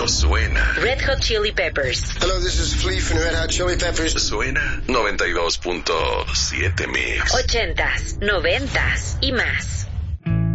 suena. Red Hot Chili Peppers. Hello, this is Flea from Red Hot Chili Peppers. Suena 92.7 Mix. 80s, 90s y más.